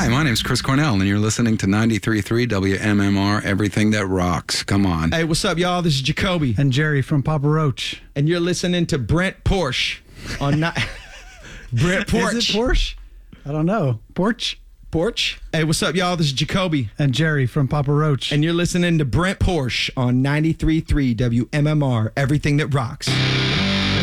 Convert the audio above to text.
Hi, my name's Chris Cornell, and you're listening to 93.3 WMMR, Everything That Rocks. Come on. Hey, what's up, y'all? This is Jacoby. And Jerry from Papa Roach. And you're listening to Brent Porsche on Brent Porch. Is it Porsche? I don't know. Porch? Hey, what's up, y'all? This is Jacoby. And Jerry from Papa Roach. And you're listening to Brent Porsche on 93.3 WMMR, Everything That Rocks.